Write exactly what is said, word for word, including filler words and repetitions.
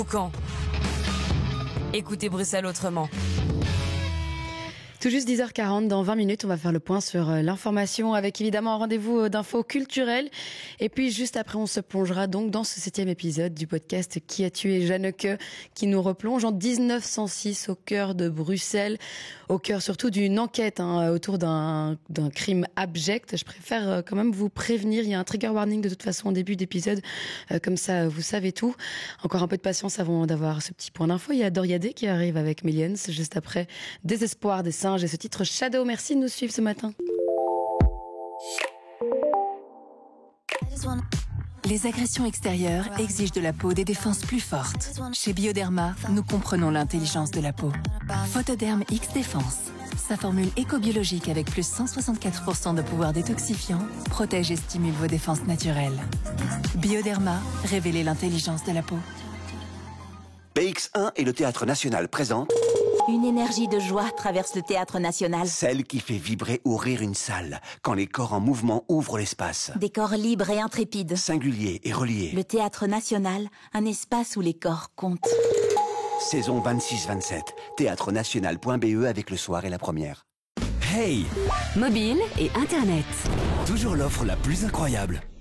Boucan. Écoutez Bruxelles autrement. Tout juste dix heures quarante, dans vingt minutes, on va faire le point sur l'information avec évidemment un rendez-vous d'infos culturelles. Et puis juste après, on se plongera donc dans ce septième épisode du podcast Qui a tué Jeanneke, qui nous replonge en dix-neuf cent six au cœur de Bruxelles, au cœur surtout d'une enquête hein, autour d'un, d'un crime abject. Je préfère quand même vous prévenir, il y a un trigger warning de toute façon au début d'épisode, euh, comme ça vous savez tout. Encore un peu de patience avant d'avoir ce petit point d'info. Il y a Doria Day qui arrive avec Millions, juste après Désespoir des singes et ce titre Shadow. Merci de nous suivre ce matin. Les agressions extérieures exigent de la peau des défenses plus fortes. Chez Bioderma, nous comprenons l'intelligence de la peau. Photoderm X Défense. Sa formule éco-biologique avec plus cent soixante-quatre pour cent de pouvoir détoxifiant protège et stimule vos défenses naturelles. Bioderma, révélez l'intelligence de la peau. B X un et le Théâtre National présentent Une énergie de joie traverse le Théâtre National. celle qui fait vibrer ou rire une salle, quand les corps en mouvement ouvrent l'espace. Des corps libres et intrépides. Singuliers et reliés. Le Théâtre National, un espace où les corps comptent. Saison vingt-six vingt-sept. théâtre national point b e avec le soir et la première. Hey! Mobile et Internet. Toujours l'offre la plus incroyable.